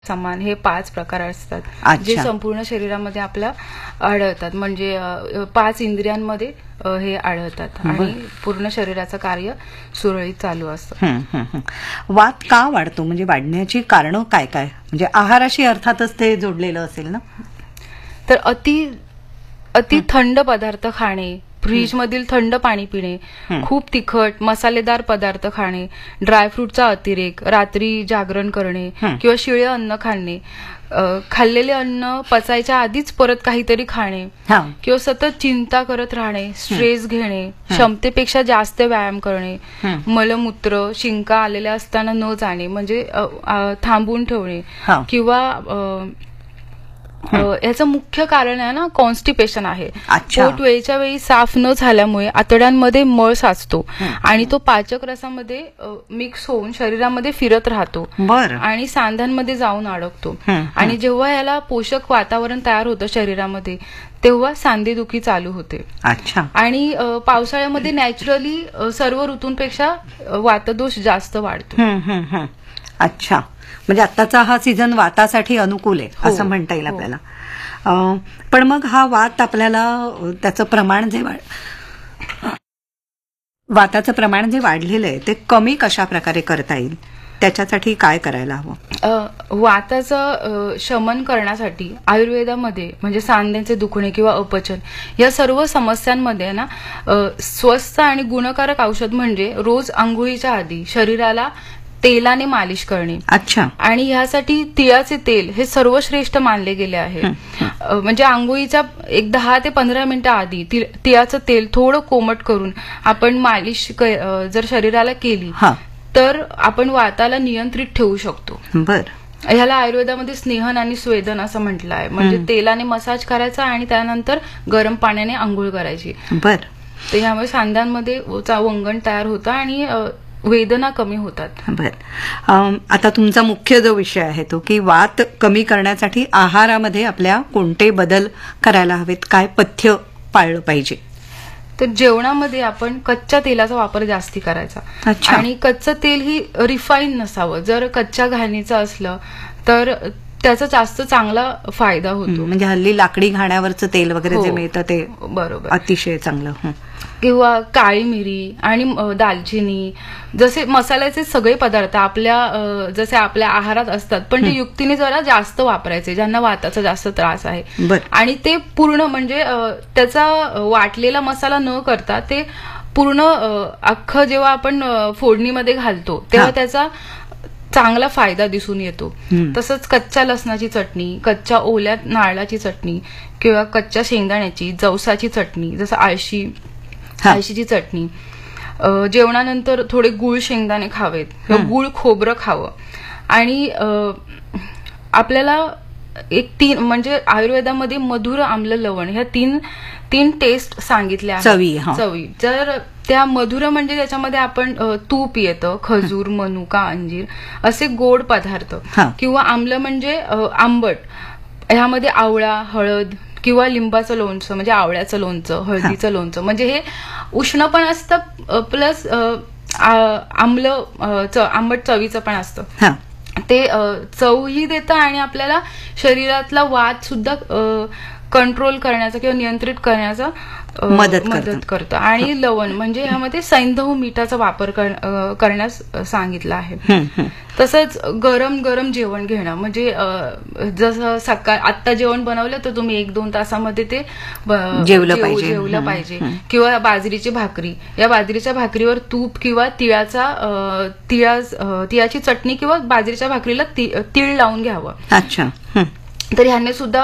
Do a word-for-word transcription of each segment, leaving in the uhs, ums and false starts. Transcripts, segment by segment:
समान हे पाच प्रकार असतात अच्छा. जे संपूर्ण शरीरामध्ये आपल्या आढळतात. म्हणजे अ, पाच इंद्रियांमध्ये अ, हे आढळतात आणि पूर्ण शरीराचं कार्य सुरळीत चालू असतं. हं, हं, हं. वात का वाढतो म्हणजे वाढण्याची कारणं काय काय? म्हणजे आहाराशी अर्थातच ते जोडलेलं असेल ना. तर अति अति थंड पदार्थ खाणे, फ्रीज मधील थंड पाणी पिणे, खूप तिखट मसालेदार पदार्थ खाणे, ड्रायफ्रूटचा अतिरेक, रात्री जागरण करणे किंवा शिळे अन्न खाणे, अ, खाल्लेले अन्न पचायच्या आधीच परत काहीतरी खाणे किंवा सतत चिंता करत राहणे, स्ट्रेस घेणे, क्षमतेपेक्षा जास्त व्यायाम करणे, मलमूत्र शिंका आलेल्या असताना न जाणे म्हणजे अ, अ, थांबून ठेवणे किंवा अ, याचं मुख्य कारण आहे ना कॉन्स्टिपेशन आहे. पोट वेळच्या वेळी साफ न झाल्यामुळे आतड्यांमध्ये मळ साचतो आणि तो पाचक रसामध्ये मिक्स होऊन शरीरामध्ये फिरत राहतो आणि सांध्यांमध्ये जाऊन अडकतो. आणि जेव्हा याला पोषक वातावरण तयार होतं शरीरामध्ये तेव्हा सांधेदुखी चालू होते. अच्छा. आणि पावसाळ्यामध्ये नॅचरली सर्व ऋतूंपेक्षा वातदोष जास्त वाढतो. अच्छा. म्हणजे आत्ताचा हा सीझन वातासाठी अनुकूल आहे असं म्हणता येईल आपल्याला. पण मग हा वात आपल्याला त्याचं प्रमाण जे वाताचं प्रमाण जे वाढलेलं आहे ते कमी कशा प्रकारे करता येईल त्याच्यासाठी काय करायला हवं? वाताचं शमन करण्यासाठी आयुर्वेदामध्ये म्हणजे सांध्यांचे दुखणे किंवा अपचन या सर्व समस्यांमध्ये ना स्वस्त आणि गुणकारक औषध म्हणजे रोज आंघोळीच्या आधी शरीराला तेलाने मालिश करणे. अच्छा. आणि ह्यासाठी तिळाचे तेल हे सर्वश्रेष्ठ मानले गेले आहे. म्हणजे आंघोळीच्या एक दहा ते पंधरा मिनिटं आधी तिळाचं तेल थोडं कोमट करून आपण मालिश जर शरीराला केली तर आपण वाताला नियंत्रित ठेवू शकतो. बर. ह्याला आयुर्वेदामध्ये स्नेहन आणि स्वेदन असं म्हटलं आहे. म्हणजे तेलाने मसाज करायचा आणि त्यानंतर गरम पाण्याने आंघोळ करायची. बर. तर ह्यामुळे सांध्यांमध्ये वंगण तयार होतं आणि वेदना कमी होतात. बर. आता तुमचा मुख्य जो विषय आहे तो की वात कमी करण्यासाठी आहारामध्ये आपल्या कोणते बदल करायला हवेत, काय पथ्य पाळलं पाहिजे? तर जेवणामध्ये आपण कच्च्या तेलाचा वापर जास्ती करायचा आणि कच्चं तेल ही रिफाईन नसावं. जर कच्च्या घाणीचं असलं तर त्याचा जास्त चांगला फायदा होतो. म्हणजे हल्ली लाकडी घाण्यावरचं तेल वगैरे जे मिळतं ते बरोबर अतिशय चांगलं. किंवा काळी मिरी आणि दालचिनी जसे मसाल्याचे सगळे पदार्थ आपल्या जसे आपल्या आहारात असतात पण ते युक्तीने जरा जास्त वापरायचे ज्यांना वाताचा जास्त त्रास आहे. आणि ते पूर्ण म्हणजे त्याचा वाटलेला मसाला न करता ते पूर्ण अख्खं जेव्हा आपण फोडणीमध्ये घालतो तेव्हा त्याचा चांगला फायदा दिसून येतो. तसंच कच्च्या लसणाची चटणी, कच्च्या ओल्या नारळाची चटणी किंवा कच्च्या शेंगदाण्याची, जवसाची चटणी जसं आळशी आळशीची चटणी, जेवणानंतर थोडे गुळ शेंगदाणे खावेत किंवा गुळ खोबरं खावं. आणि आपल्याला एक तीन म्हणजे आयुर्वेदामध्ये मधुर आम्ल लवण ह्या तीन तीन टेस्ट सांगितल्या आहेत. चवी जर त्या मधुर म्हणजे त्याच्यामध्ये आपण तूप येतं, खजूर, मनुका, अंजीर असे गोड पदार्थ. किंवा आम्ल म्हणजे आंबट, ह्यामध्ये आवळा, हळद किंवा लिंबाचं लोणचं म्हणजे आवळ्याचं लोणचं, हळदीचं लोणचं म्हणजे हे उष्ण पण असतं प्लस आम्ल आंबट चवीचं पण असतं. ते चवही देतं आणि आपल्याला शरीरातला वात सुद्धा कंट्रोल करण्याचा किंवा नियंत्रित करण्याचा मदत मदत करतं. आणि लवण म्हणजे ह्यामध्ये सैंधव मीठाचा वापर करण्यास सांगितलं आहे. तसंच गरम गरम जेवण घेणं म्हणजे जसं सकाळ आत्ता जेवण बनवलं तर तुम्ही एक दोन तासामध्ये ते जेवलं पाहिजे. किंवा बाजरीची भाकरी, या बाजरीच्या भाकरीवर तूप किंवा तिळाचा तिळा तिळाची चटणी किंवा बाजरीच्या भाकरीला तीळ लावून घ्यावं. अच्छा. तर ह्याने सुद्धा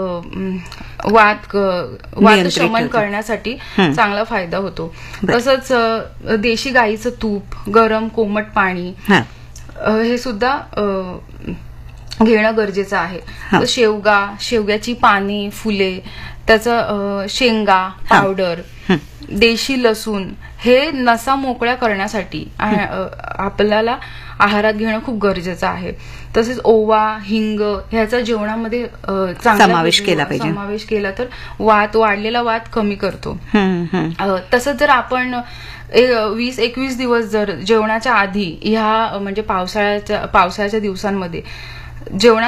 वात वात शमन करण्यासाठी चांगला फायदा होतो. तसंच देशी गाईचं तूप, गरम कोमट पाणी हे सुद्धा घेणं गरजेचं आहे. शेवगा, शेवग्याची पाने, फुले, त्याचं शेंगा पावडर, देशी लसूण हे नसा मोकळ्या करण्यासाठी आपल्याला आहारात घेणं खूप गरजेचं आहे. तसेच ओवा, हिंग ह्याचा जेवणामध्ये समावेश केला पाहिजे. समावेश केला तर वात वाढलेला वात कमी करतो. तसंच जर आपण वीस एकवीस दिवस जर जेवणाच्या आधी ह्या म्हणजे पावसाळ्याच्या पावसाळ्याच्या दिवसांमध्ये जेवणा